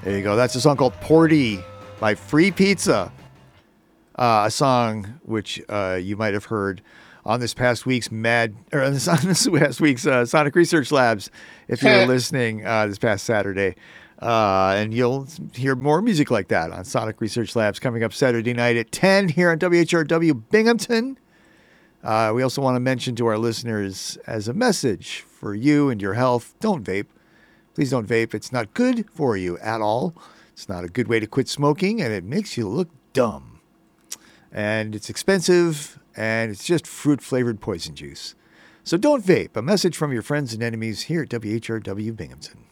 There you go. That's a song called Porty by Free Pizza. A song which you might have heard on this past week's Sonic Research Labs, if you were listening this past Saturday. And you'll hear more music like that on Sonic Research Labs coming up Saturday night at 10 here on WHRW Binghamton. We also want to mention to our listeners as a message for you and your health, don't vape. Please don't vape. It's not good for you at all. It's not a good way to quit smoking, and it makes you look dumb. And it's expensive, and it's just fruit-flavored poison juice. So don't vape. A message from your friends and enemies here at WHRW Binghamton.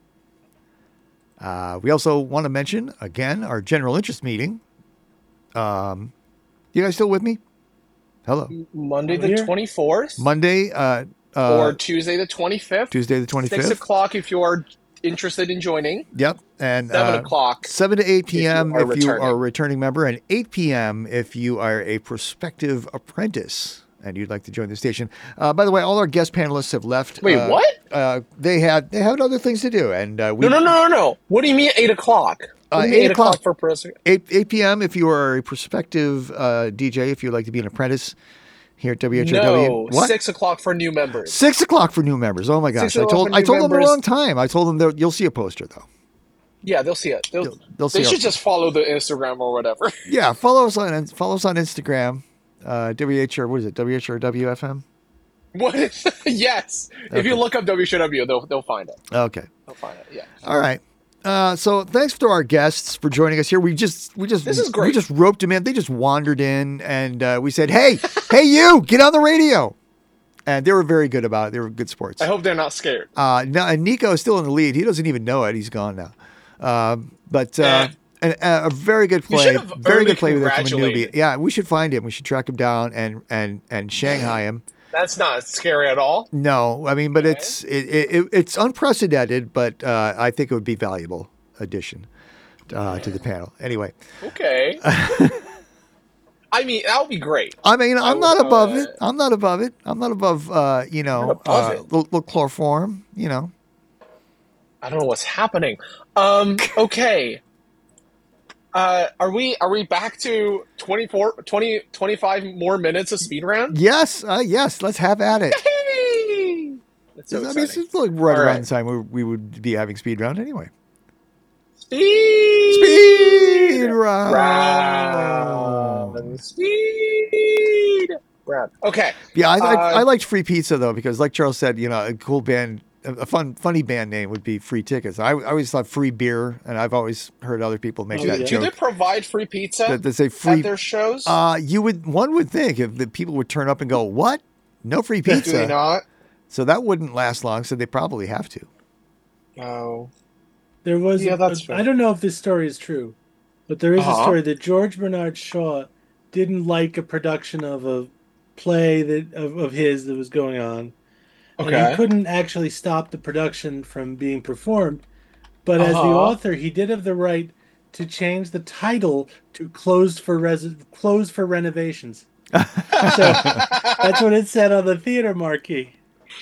We also want to mention, again, our general interest meeting. You guys still with me? Hello. Monday the 24th? Monday. Or Tuesday the 25th? Tuesday the 25th. 6 o'clock if you are interested in joining. Yep. And 7 o'clock. 7 to 8 p.m. if you are a returning. returning member, and 8 p.m. if you are a prospective apprentice and you'd like to join the station. By the way, all our guest panelists have left. Wait, what? They had other things to do, and we No. What do you mean 8 o'clock? What do you mean 8 o'clock for president? 8 p.m. if you are a prospective DJ, if you'd like to be an apprentice here at WHRW. No, What? 6 o'clock for new members. 6 o'clock for new members. Oh my gosh! 6 I o'clock told for new them the members. wrong time. I told them that you'll see a poster though. Yeah, they'll see it. They'll see They our- should just follow the Instagram or whatever. Yeah, follow us on Instagram. WHR, what is it? WHRWFM? What is? Yes. If you look up WCW, they'll find it. Okay. They'll find it. Yeah. All right. So thanks to our guests for joining us here. This is great. We just roped them in. They just wandered in, and we said, "Hey, you, get on the radio," and they were very good about it. They were good sports. I hope they're not scared. No, and Nico is still in the lead. He doesn't even know it. He's gone now. But a very good You play. should have Very early good play with him from a congratulated. newbie. Yeah, we should find him. We should track him down and Shanghai him. That's not scary at all. No, I mean, but Okay. it's unprecedented, but I think it would be valuable addition to the panel. Anyway, Okay. I mean, that would be great. I mean, I'm not would, above it. I'm not above it. I'm not above, above it. little chloroform, I don't know what's happening. Okay. Are we back to 25 more minutes of speed round? Yes, let's have at it. Hey! That's so I mean, exciting. it's like right All around right. the time we would be having speed round anyway. Speed round. Speed round. Okay. Yeah, I liked Free Pizza though, because like Charles said, a cool band, a funny band name would be Free Tickets. I always thought Free Beer, and I've always heard other people make that Do joke. they provide free pizza That say free at their shows? One would think if the people would turn up and go, "What? No free Do they pizza?" not? So that wouldn't last long. So they probably have to. No. There was, Yeah, that's fair. I don't know if this story is true, but there is a story that George Bernard Shaw didn't like a production of a play of his that was going on. And Okay. he couldn't actually stop the production from being performed. But as the author, he did have the right to change the title to Closed for Renovations. So that's what it said on the theater marquee.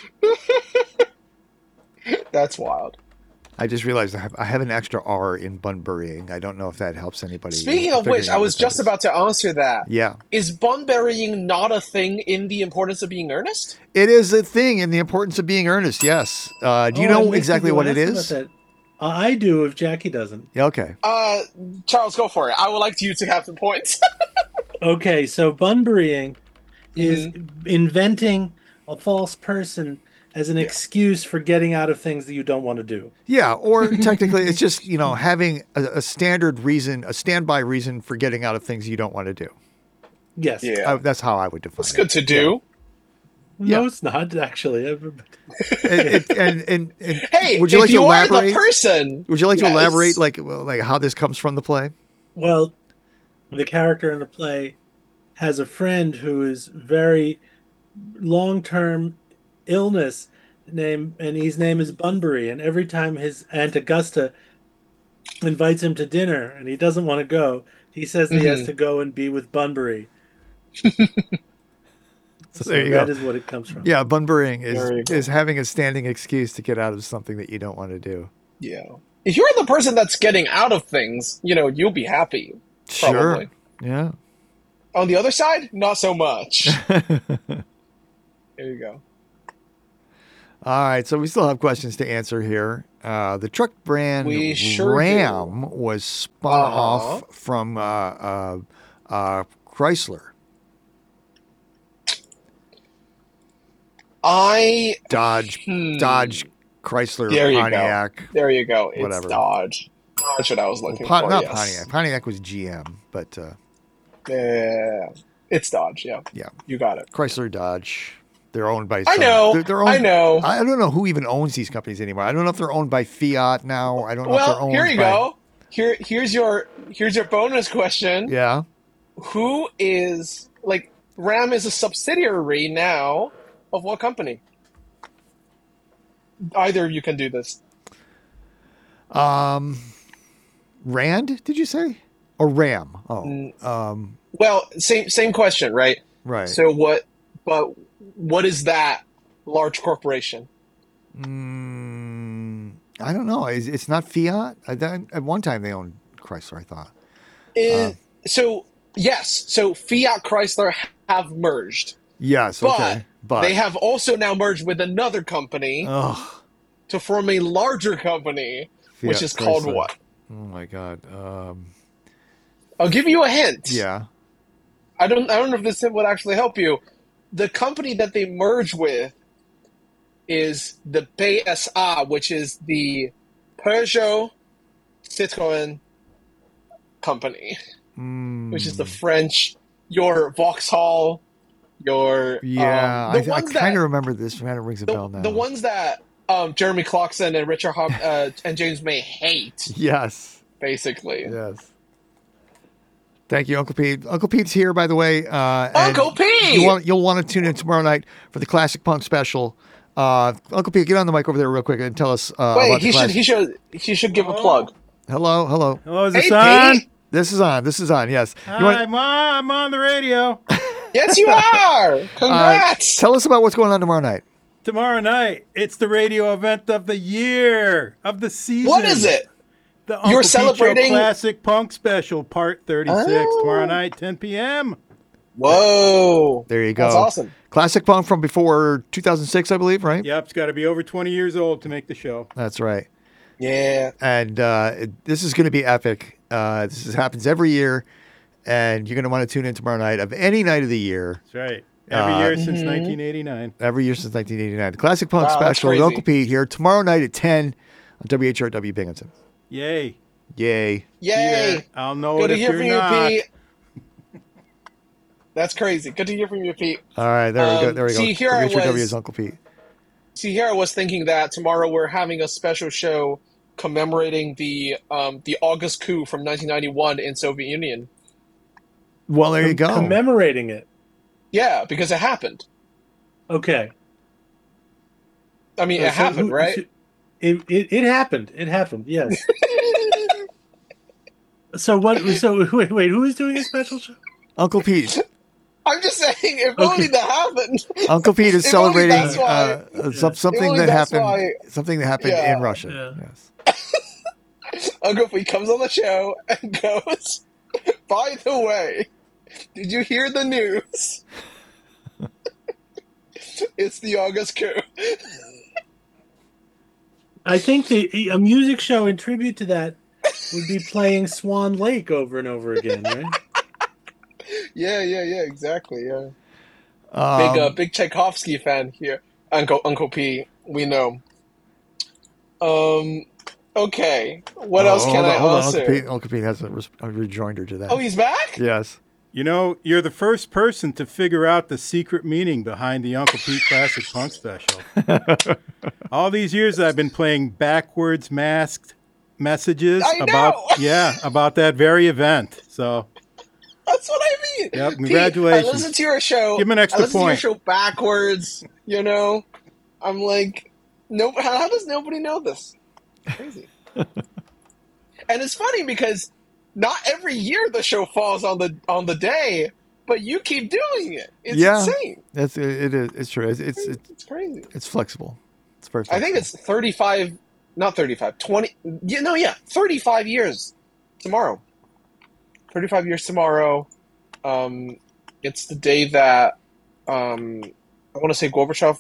That's wild. I just realized I have an extra R in Bunburying. I don't know if that helps anybody. Speaking of which, figuring I out was what that just is. about to answer that. Yeah, Is bunburying not a thing in The Importance of Being Earnest? it is a thing in the importance of being earnest. Yes. Do you know exactly what it is? I do, if Jackie doesn't. Yeah, okay. Charles, go for it. I would like you to have the points. Okay, so bunburying is inventing a false person as an excuse for getting out of things that you don't want to do. Yeah, or technically, it's just having a standard reason, a standby reason for getting out of things you don't want to do. Yes. Yeah. That's how I would define It's it. good to do. No, Yeah. it's not, actually. And Hey, would you if like to you are elaborate? the person... Would you like to Yes. elaborate, like how this comes from the play? Well, the character in the play has a friend who is very long-term illness and his name is Bunbury. And every time his Aunt Augusta invites him to dinner and he doesn't want to go, he says that he has to go and be with Bunbury. So there you that go. is what it comes from. Yeah, bunburying There you go. is having a standing excuse to get out of something that you don't want to do. Yeah. if you're the person that's getting out of things, you'll be happy. Probably. Sure. Yeah. On the other side, not so much. There you go. All right, so we still have questions to answer here. The truck brand We sure Ram was spun off from Chrysler. Dodge, Chrysler, There you Pontiac. go. There you go. It's Whatever. Dodge. That's what I was looking for. Not yes. Pontiac. Pontiac was GM, but Yeah, it's Dodge. Yeah. yeah, You got it. Chrysler, Dodge. They're owned by. I know. They're owned, I know. I don't know who even owns these companies anymore. I don't know if they're owned by Fiat now. I don't know if they're Well, owned here you by, go. Here's your bonus question. Yeah. Who is Ram is a subsidiary now of what company? Either of you can do this. Rand, did you say? Or Ram? Oh. Well, same question, right? Right. So what is that large corporation? I don't know. It's not Fiat? At one time they owned Chrysler, I thought. So yes, so Fiat Chrysler have merged. Yes, okay. But they have also now merged with another company to form a larger company, which Fiat is called Chrysler. what? Oh my God. I'll give you a hint. Yeah. I don't know if this hint would actually help you. The company that they merge with is the PSA, which is the Peugeot Citroën company, which is the French, your Vauxhall, your Yeah, the I ones kind that of remember this. Kind of rings a bell now. the ones that Jeremy Clarkson and Richard and James May hate, Yes. basically. Yes. Thank you, Uncle Pete. Uncle Pete's here, by the way. Uncle Pete! You'll want to tune in tomorrow night for the Classic Punk special. Uncle Pete, get on the mic over there real quick and tell us about Wait, the classic. he should give a plug. Hello. Hello, is this Hey, on? Pete! This is on. Yes. Hi, Mom. I'm on the radio. Yes, you are. Congrats. Tell us about what's going on tomorrow night. Tomorrow night, it's the radio event of the year, of the season. What is it? The Uncle You're Pete Show celebrating- Classic Punk Special, Part 36, tomorrow night, 10 p.m. Whoa. There you go. That's awesome. Classic Punk from before 2006, I believe, right? Yep, it's got to be over 20 years old to make the show. That's right. Yeah. And this is going to be epic. Happens every year, and you're going to want to tune in tomorrow night of any night of the year. That's right. Every year since 1989. Every year since 1989. The Classic Punk Wow, that's special with crazy. Uncle Pete here tomorrow night at 10 on WHRW Binghamton. Yay. Yay. Yay. I'll know Good it to if hear you're from you, not. Pete. That's crazy. Good to hear from you, Pete. All right, there we go. There we see, go. here I WHRW was- is Uncle Pete. See, here I was thinking that tomorrow we're having a special show commemorating the August coup from 1991 in Soviet Union. Well, there you go. Commemorating it. Yeah, because it happened. Okay. I mean, it happened, right? It happened. It happened, yes. So wait, who is doing a special show? Uncle Pete. I'm just saying, if only that happened. Uncle Pete is If only celebrating that's why- something If only that that's happened. why- Something that happened Yeah. in Russia. Yeah. Yes. Uncle Pete comes on the show and goes, by the way, did you hear the news? It's the August coup. I think a music show in tribute to that would be playing Swan Lake over and over again, right? Yeah, exactly, yeah. Big Tchaikovsky fan here. Uncle P, we know. Okay. What else can I hold on. answer? Uncle Pete has a rejoinder to that. Oh, he's back? Yes. You know, you're the first person to figure out the secret meaning behind the Uncle Pete Classic Punk Special. All these years I've been playing backwards masked messages I know! about that very event. So That's what I mean. Yep, Pete, congratulations. I listened to your show. Give him an extra I listened point. to your show backwards, you know? I'm like, no, how does nobody know this? Crazy. And it's funny because not every year the show falls on the day, but you keep doing it. It's insane. It is. It's true. It's It's crazy. It's flexible. It's very I flexible. think it's 35 not 35, 20. Yeah, no, yeah, 35 years tomorrow. 35 years tomorrow. It's the day that I want to say Gorbachev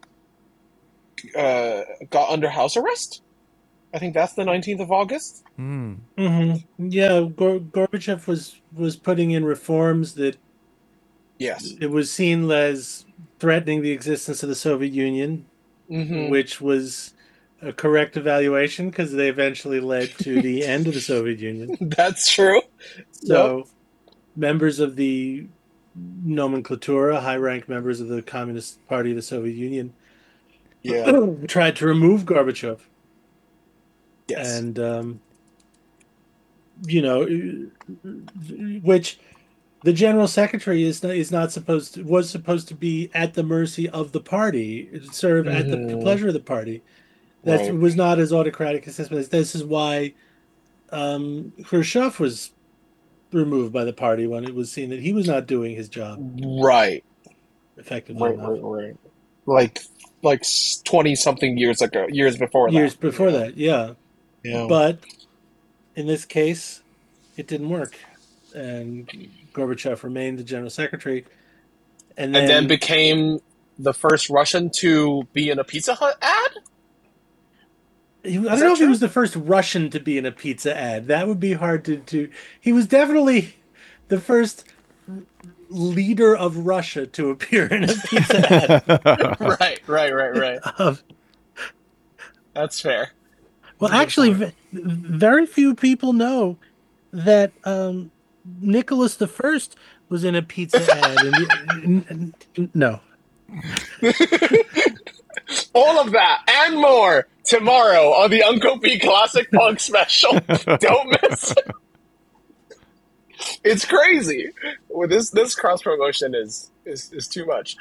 got under house arrest. I think that's the 19th of August. Hmm. Yeah, Gorbachev was putting in reforms that Yes. it was seen as threatening the existence of the Soviet Union, which was a correct evaluation because they eventually led to the end of the Soviet Union. That's true. So, members of the nomenklatura, high-ranked members of the Communist Party of the Soviet Union, tried to remove Gorbachev. Yes. And, which the general secretary was supposed to be at the mercy of the party, serve at the pleasure of the party. That was not as autocratic as this. This is why Khrushchev was removed by the party when it was seen that he was not doing his job effectively enough. Like 20 something years ago, years before that. Yeah. Yeah. But in this case, it didn't work, and Gorbachev remained the general secretary, and then became the first Russian to be in a Pizza Hut ad. I don't know if he was the first Russian to be in a pizza ad. That would be hard to do. He was definitely the first leader of Russia to appear in a pizza ad. Right. That's fair. Well, actually, very few people know that Nicholas I was in a pizza ad. No. All of that and more tomorrow on the Uncle P Classic Punk Special. Don't miss it. It's crazy. Well, this cross promotion is too much.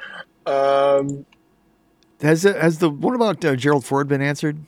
Has the one about Gerald Ford been answered?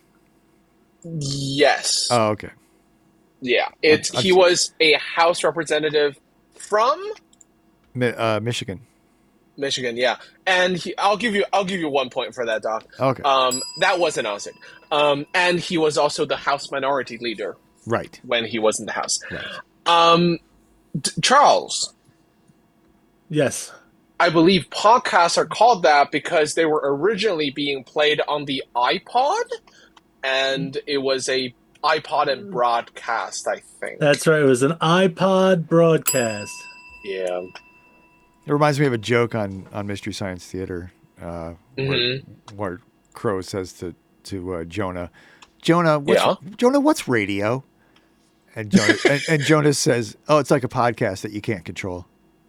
Yes. Oh, okay. Yeah, he was a House representative from Michigan. Michigan, yeah, and I'll give you 1 point for that, Doc. Okay. That wasn't answered. And he was also the House Minority Leader, right, when he was in the House. Right. Charles. Yes. I believe podcasts are called that because they were originally being played on the iPod, and it was a iPod and broadcast, I think. That's right. It was an iPod broadcast. Yeah. It reminds me of a joke on Mystery Science Theater where Crow says to Jonah, what's radio? And Jonah says, oh, it's like a podcast that you can't control.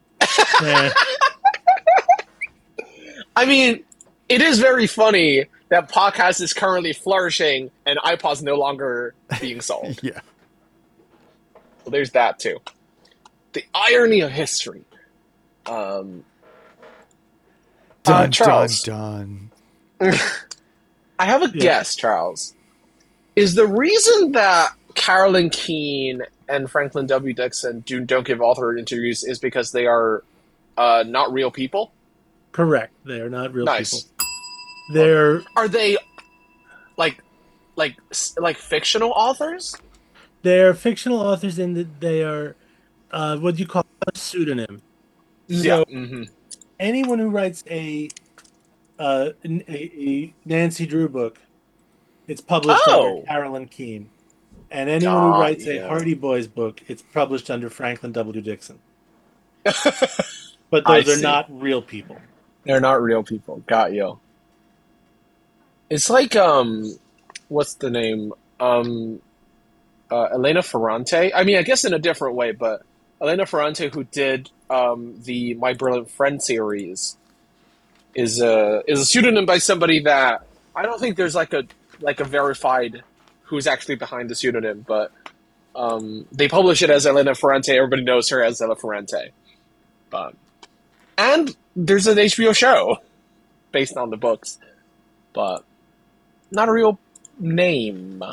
I mean, it is very funny that podcast is currently flourishing and iPod's no longer being sold. Yeah. So there's that too. The irony of history. Charles. Dun. I have a guess, Charles. Is the reason that Carolyn Keene and Franklin W. Dixon don't give author interviews is because they are not real people? Correct. They are not real people. Are they like fictional authors? They're fictional authors in that they are what do you call a pseudonym. So anyone who writes a Nancy Drew book, it's published under Carolyn Keene. And anyone who writes a Hardy Boys book, it's published under Franklin W. Dixon. But those are not real people. They're not real people. Got you. It's like what's the name? Elena Ferrante. I mean, I guess in a different way, but Elena Ferrante, who did the My Brilliant Friend series, is a pseudonym by somebody that I don't think there's like a verified who's actually behind the pseudonym, but they publish it as Elena Ferrante. Everybody knows her as Elena Ferrante. And there's an HBO show based on the books, but not a real name.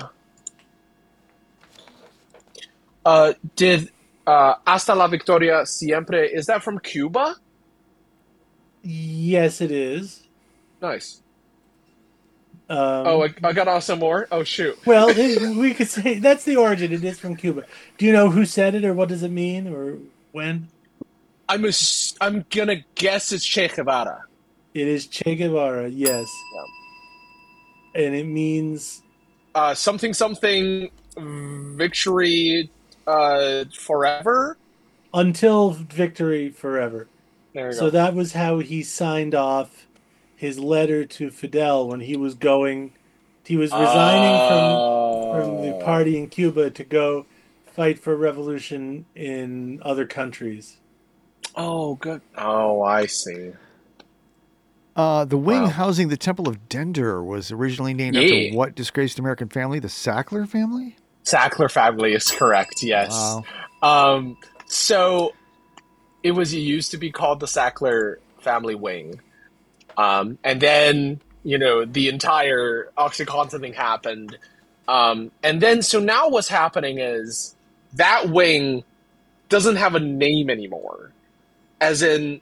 Did Hasta la Victoria Siempre, is that from Cuba? Yes, it is. Nice. Oh, Um, I got also more. Oh shoot. well, we could say that's the origin. It is from Cuba. Do you know who said it, or what does it mean, or when? I'm gonna guess it's Che Guevara. It is Che Guevara, yes, Yeah. and it means Something something victory forever. until victory forever. There you So go. that was how he signed off his letter to Fidel when he was going. He was resigning from the Oh. party in Cuba to go fight for revolution in other countries. Oh, good. Oh, I see. The wing Wow. housing the Temple of Dendur was originally named after Yeah. what disgraced American family? The Sackler family? Sackler family is correct. Yes. Wow. So it used to be called the Sackler family wing. And then, the entire OxyContin thing happened. And then, so now what's happening is that wing doesn't have a name anymore. As in,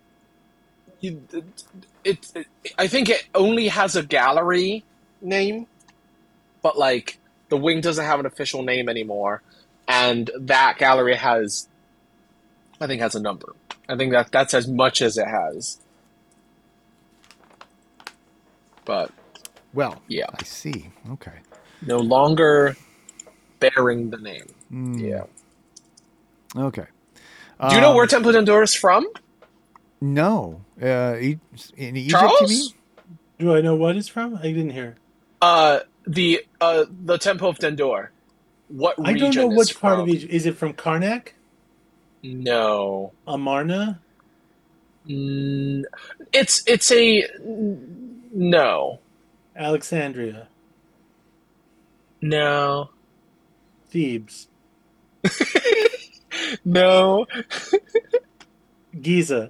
I think it only has a gallery name, but like the wing doesn't have an official name anymore. And that gallery has a number. I think that's as much as it has. But Well, yeah, I see. Okay. no longer bearing the name. Yeah. Okay. Do you know where Temple Endor is from? No. In Egypt, Charles? you mean? Do I know what it's from? I didn't hear. The Temple of Dendor. What I region don't know is which part from? of Egypt. Is it from Karnak? No. Amarna? It's a no. Alexandria? No. Thebes? No. Giza?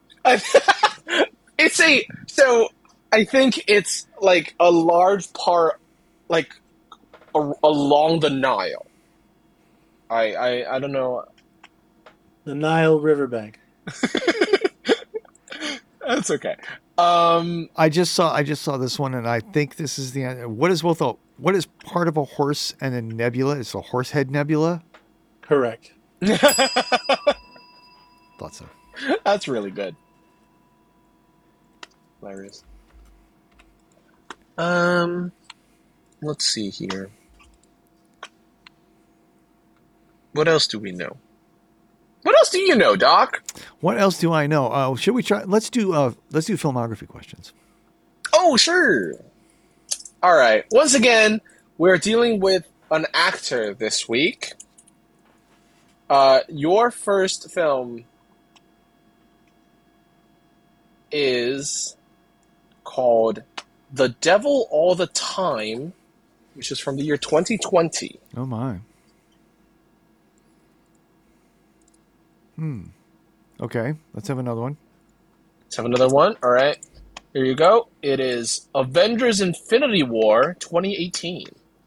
It's so I think it's like a large part like along the Nile. I don't know. The Nile Riverbank? That's okay. I just saw this one, and I think this is the what is part of a horse and a nebula? It's a Horsehead Nebula. Correct. Thought so. That's really good. Hilarious. Let's see here. What else do we know? What else do you know, Doc? What else do I know? Should we try? Let's do filmography questions. Oh, sure. All right. Once again, we're dealing with an actor this week. Your first film is called The Devil All the Time, which is from the year 2020. Oh my. Okay, let's have another one. Let's have another one. All right. Here you go. It is Avengers Infinity War 2018.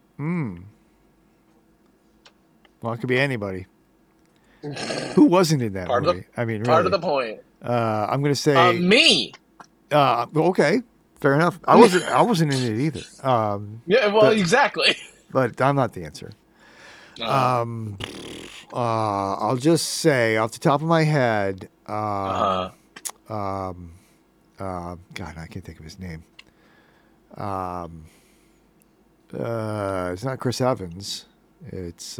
Well, it could be anybody. Who wasn't in that movie? I mean, really. Part of the point. I'm going to say me. Okay, fair enough. I wasn't in it either. Yeah, well, exactly. But I'm not the answer. I'll just say off the top of my head, God, I can't think of his name. It's not Chris Evans. It's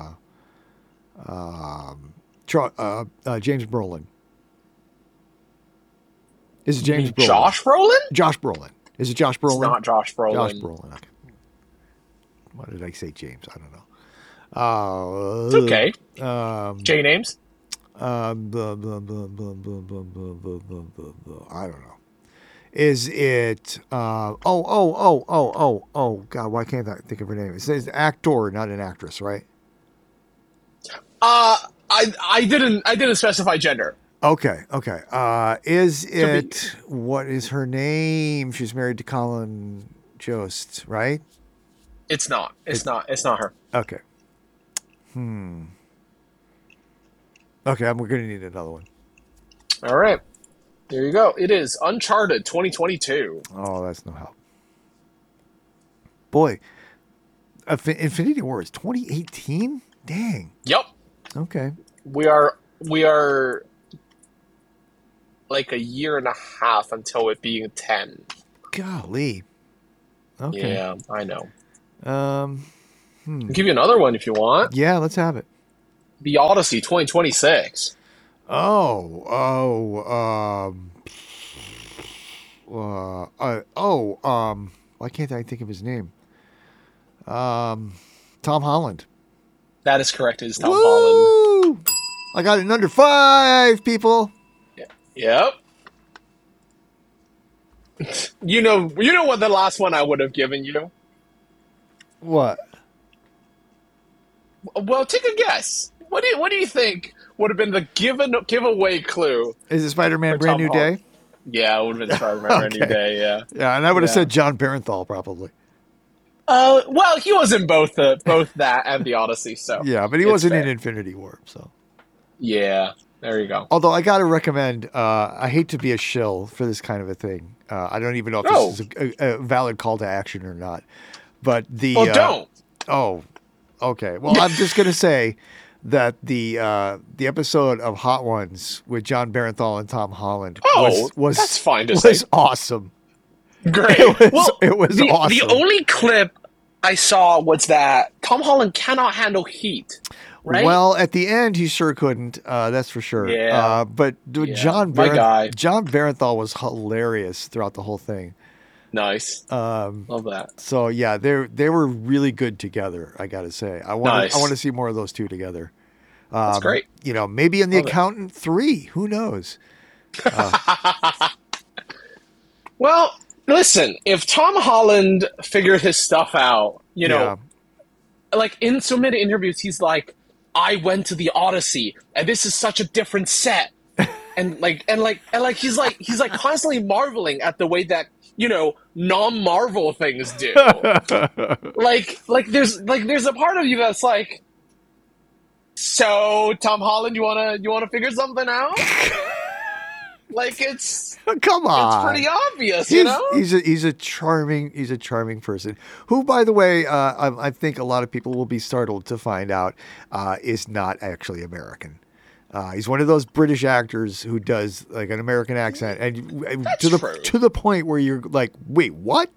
James Brolin. Is it James Brolin? Josh Brolin? Josh Brolin. Is it Josh Brolin? It's not Josh Brolin. Josh Brolin. Okay. Why did I say James? I don't know. It's okay. J names? I don't know. Is it? God, why can't I think of her name? It says actor, not an actress, right? I didn't specify gender. Okay. Is it? What is her name? She's married to Colin Jost, right? It's not. It's not her. Okay. Okay, we're gonna need another one. All right. There you go. It is Uncharted 2022. Oh, that's no help. Boy, Infinity War is 2018? Dang. Yep. Okay. We are like a year and a half until it being 10. Golly. Okay. Yeah, I know. Hmm. I'll give you another one if you want. Yeah, let's have it. The Odyssey 2026. Why can't I think of his name? Tom Holland. That is correct. It is Tom Holland. Woo! I got it in under 5, people. Yep. You know what the last one I would have given you? What? Well, take a guess. What do you think would have been the giveaway clue? Is it Spider-Man For Brand Tom New Holland. Day? Yeah, it would have been Spider-Man Brand New Okay. Day, yeah. Yeah, and I would have Yeah. said John Barenthal probably. Well, he was in both that and the Odyssey, so Yeah, but he it's wasn't fair. in Infinity War, so. Yeah, there you go. Although I got to recommend, I hate to be a shill for this kind of a thing. I don't even know if No. this is a valid call to action or not. But the Well, don't. Oh, okay. Well, I'm just gonna say that the episode of Hot Ones with John Barenthal and Tom Holland was that's fine to was say. awesome. Great. It was the awesome. only clip I saw was that Tom Holland cannot handle heat. Right? Well, at the end, he sure couldn't. That's for sure. Yeah. But Yeah. John My guy. John Barenthal was hilarious throughout the whole thing. Nice. Love that. So yeah, they were really good together. I got to say, I want Nice. to see more of those two together. That's great. You know, maybe in The Love it. Accountant 3. Who knows? Well, listen, if Tom Holland figured his stuff out, like in so many interviews, he's like, I went to the Odyssey and this is such a different set. and he's like constantly marveling at the way that, non-Marvel things do. like there's a part of you that's like, so Tom Holland, you wanna figure something out? Like it's Come on. pretty obvious, He's a charming person who, by the way, I think a lot of people will be startled to find out is not actually American. He's one of those British actors who does like an American accent, and That's to the true. to the point where you're like, wait, what?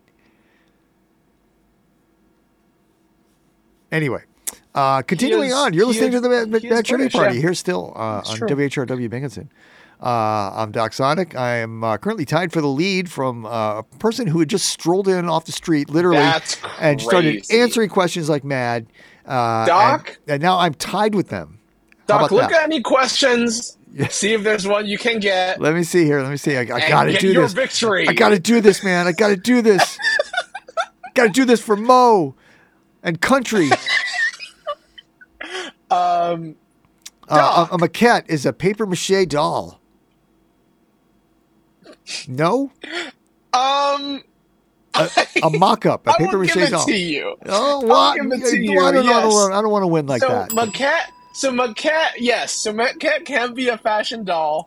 Anyway, continuing is- on, you're he listening is- to the he is Matt Trivia British, Party yeah. here still on true. WHRW Binghamton. I'm Doc Sonic. I am currently tied for the lead from a person who had just strolled in off the street, literally, That's and started crazy. answering questions like mad. Doc? and now I'm tied with them. How Doc, about look that? at any questions. See if there's one you can get. Let me see here. Let me see. I and got to get do your this. victory. I got to do this, man. I got to do this. Got to do this for Mo and country. Doc. A maquette is a paper mache doll. No? A mock-up, a I paper will mache give it doll. to you. Oh, what? give it to you, I don't yes. want to win like that. Maquette, yes. So maquette can be a fashion doll.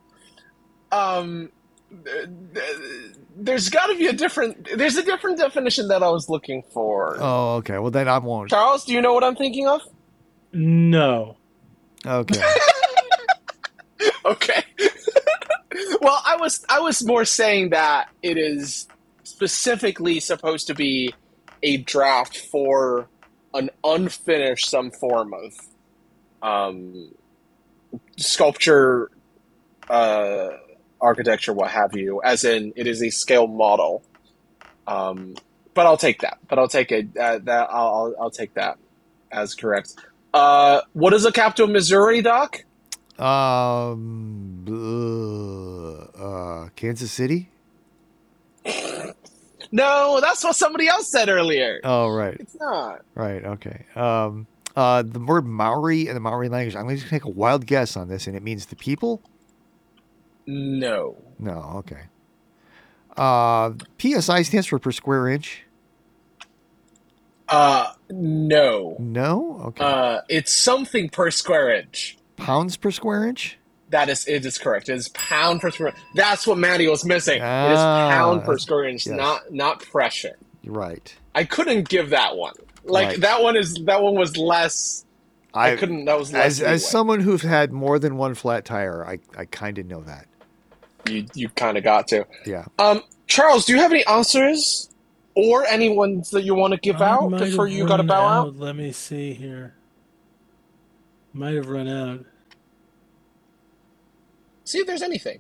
There's got to be there's a different definition that I was looking for. Oh, okay. Well, then I won't. Charles, do you know what I'm thinking of? No. Okay. Okay. Well, I was more saying that it is specifically supposed to be a draft for an unfinished some form of sculpture, architecture, what have you. As in, it is a scale model. But I'll take that. But I'll take it. I'll take that as correct. What is a capital, Missouri, Doc? Kansas City? No, that's what somebody else said earlier. Oh, right. It's not. Right. Okay. The word Maori in the Maori language, I'm going to take a wild guess on this, and it means the people? No. No. Okay. PSI stands for per square inch? No. No? Okay. It's something per square inch. Pounds per square inch? It is correct. It is pound per square. That's what Maddie was missing. It is Ah, pound per square inch, yes. not pressure. You're right. I couldn't give that one. Like Right. that one was less. I couldn't. That was less. As someone who's had more than one flat tire, I kind of know that. You kind of got to. Yeah. Charles, do you have any answers or any ones that you want to give out might before have you got to run bow out? Let me see here. Might have run out. See if there's anything.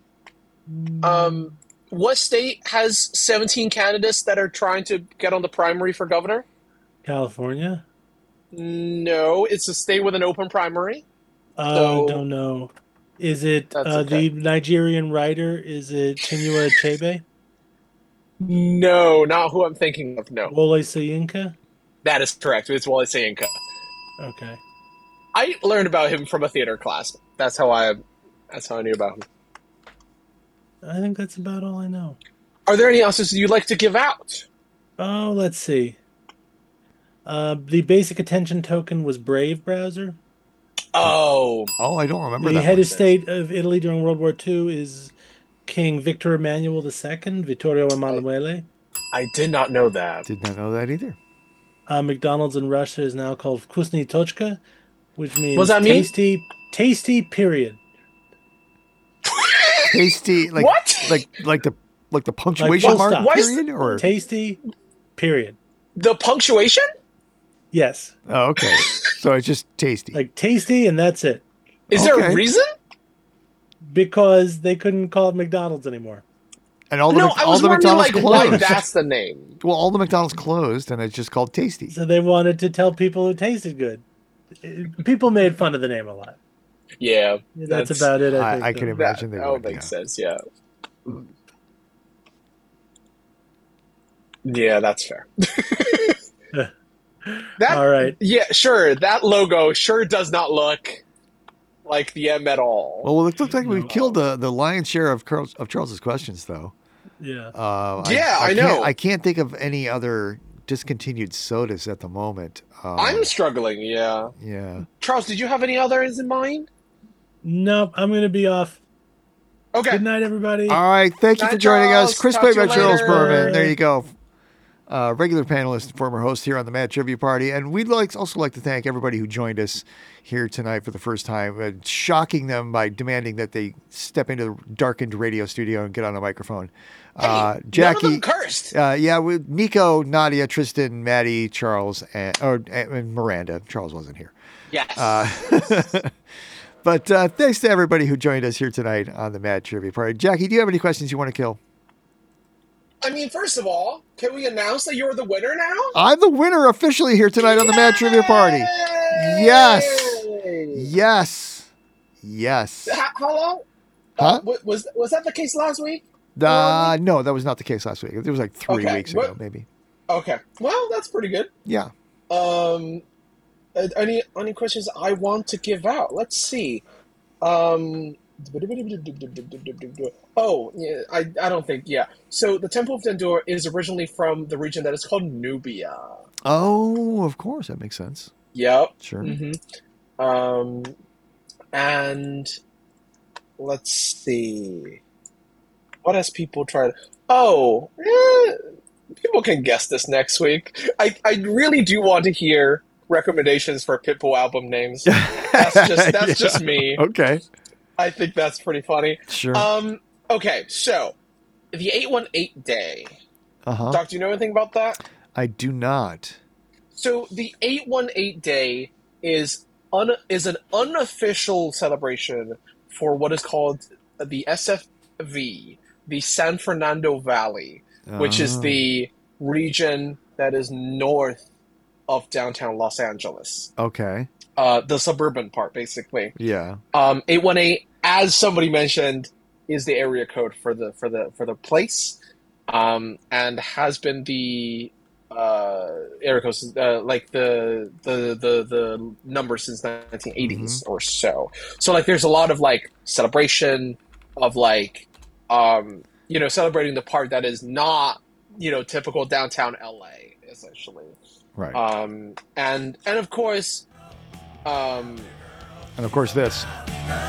What state has 17 candidates that are trying to get on the primary for governor? California? No, it's a state with an open primary. I don't know. Is it That's okay. the Nigerian writer? Is it Chinua Achebe? No, not who I'm thinking of. No, Wole Soyinka? that is correct. It's Wole Soyinka. Okay. I learned about him from a theater class. That's how I knew about him. I think that's about all I know. Are there any answers you'd like to give out? Oh, let's see. The basic attention token was Brave browser. Oh, I don't remember The that. head one. of state of Italy during World War II is King Victor Emmanuel II, Vittorio Emanuele. I did not know that. Did not know that either. McDonald's in Russia is now called Vkusny Tochka, which means What does that mean? tasty, period. Tasty, like What? like the punctuation full mark stop. Why is- period, or Tasty, period. The punctuation? Yes. oh, okay. So it's just tasty. Like tasty, and that's it. Is there Okay. a reason? Because they couldn't call it McDonald's anymore. And all the No, I all was the wondering McDonald's like why closed. that's the name. Well, all the McDonald's closed, and it's just called Tasty. So they wanted to tell people it tasted good. People made fun of the name a lot. Yeah, That's about it, I think. I can though. imagine that they all would. makes Yeah. sense. Yeah. Yeah, that's fair. That, All right. Yeah, sure. That logo sure does not look like the M at all. Well, it looks like we've No. killed the lion's share of Charles's questions, though. Yeah. Yeah, I know. I can't think of any other discontinued sodas at the moment. I'm struggling. Yeah. Yeah. Charles, did you have any others in mind? Nope, I'm going to be off. Okay. Good night, everybody. All right. Thank you Night, for joining Charles. us. Chris Talk to played you by Charles later. Berman. There you go. Regular panelist and former host here on the Mad Trivia Party. And we'd also like to thank everybody who joined us here tonight for the first time, shocking them by demanding that they step into the darkened radio studio and get on a microphone. Hey, none of Jackie, them cursed. yeah, with Nico, Nadia, Tristan, Maddie, Charles, and Miranda. Charles wasn't here. Yes. But thanks to everybody who joined us here tonight on the Mad Trivia Party. Jackie, do you have any questions you want to kill? I mean, first of all, can we announce that you're the winner now? I'm the winner officially here tonight on the Mad Trivia Party. Yes. Yes. Yes. How long? Huh? Was that the case last week? No, that was not the case last week. It was like 3 Okay, weeks ago, what- maybe. Okay. Well, that's pretty good. Yeah. Any questions I want to give out? Let's see. Oh, yeah, I don't think. Yeah. So the Temple of Dendur is originally from the region that is called Nubia. Oh, of course. That makes sense. Yep. Sure. And let's see. What has people tried? Oh, people can guess this next week. I really do want to hear recommendations for Pitbull album names. That's just me. Okay. I think that's pretty funny. Sure. Okay, so the 818 day. Uh-huh. Doc, do you know anything about that? I do not. So the 818 day is an unofficial celebration for what is called the SFV, the San Fernando Valley, which is the region that is north of downtown Los Angeles. Okay. The suburban part, basically. Yeah. 818, as somebody mentioned, is the area code for the place, and has been the area code like the number since 1980s or so. So like, there's a lot of like celebration of like celebrating the part that is not typical downtown LA, essentially. Right. And of course. And of course this.